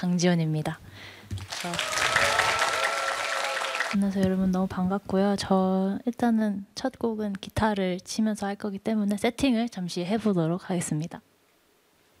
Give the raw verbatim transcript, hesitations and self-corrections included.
장지연입니다. 저... 만나서 여러분 너무 반갑고요. 저 일단은 첫 곡은 기타를 치면서 할 거기 때문에 세팅을 잠시 해보도록 하겠습니다.